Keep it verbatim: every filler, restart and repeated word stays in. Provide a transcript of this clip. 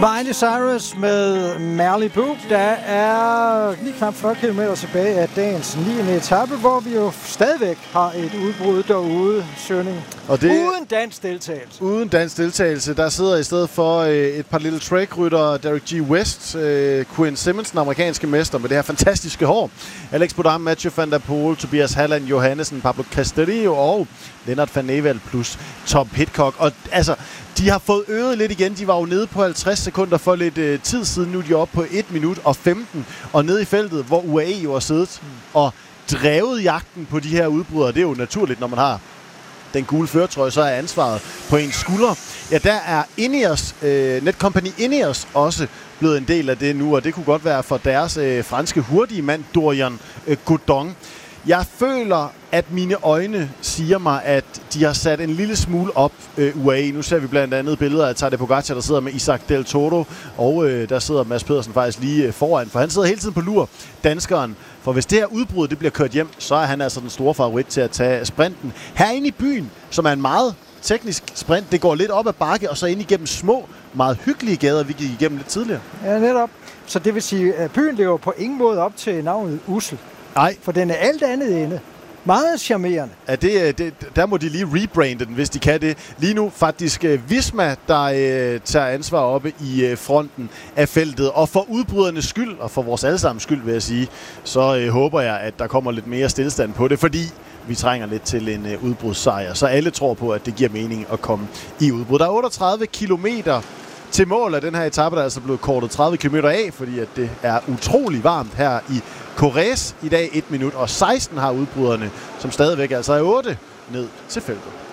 Miley Cyrus med Malibu. Der er lige knap fyrre kilometer tilbage af dagens niende etape, hvor vi jo stadigvæk har et udbrud derude, Sønning. Og det, uden dansk deltagelse. Uden dansk deltagelse. Der sidder i stedet for øh, et par lille track-ryttere, Derek G. West, øh, Quinn Simmons, den amerikanske mester med det her fantastiske hår, Alex Bodam, Mathieu van der Poel, Tobias Halland Johannesen, Pablo Castillo og Lennart van Evald plus Tom Pidcock. Og altså, de har fået øget lidt igen. De var jo nede på halvtreds sekunder for lidt øh, tid siden. Nu er de oppe på et minut og femten. Og nede i feltet, hvor U A E jo har siddet mm. og drevet jagten på de her udbrydere. Det er jo naturligt, når man har den gule førertrøje, så er ansvaret på ens skulder. Ja, der er Ineos, øh, Netcompany Ineos også blevet en del af det nu, og det kunne godt være for deres øh, franske hurtige mand, Dorian øh, Godon. Jeg føler, at mine øjne siger mig, at de har sat en lille smule op, øh, U A E. Nu ser vi blandt andet billeder af Tadej Pogacar, der sidder med Isaac Del Toro, og øh, der sidder Mads Pedersen faktisk lige øh, foran, for han sidder hele tiden på lur, danskeren. For hvis det her udbrud det bliver kørt hjem, så er han altså den store favorit til at tage sprinten. Herinde i byen, som er en meget teknisk sprint, det går lidt op ad bakke, og så ind igennem små, meget hyggelige gader, vi gik igennem lidt tidligere. Ja, netop. Så det vil sige, at byen lever på ingen måde op til navnet Ussel. Nej. For den er alt andet ende. Meget charmerende. Ja, det, det, der må de lige rebrande den, hvis de kan det. Lige nu faktisk uh, Visma, der uh, tager ansvar oppe i uh, fronten af feltet. Og for udbrydernes skyld, og for vores allesammens skyld, vil jeg sige, så uh, håber jeg, at der kommer lidt mere stillestand på det, fordi vi trænger lidt til en uh, udbrudssejr. Så alle tror på, at det giver mening at komme i udbrud. Der er otteogtredive kilometer til mål af den her etape, der er altså blevet kortet tredive kilometer af, fordi at det er utrolig varmt her i Corrèze i dag. et minut og seksten har udbryderne, som stadigvæk altså er otte ned til feltet.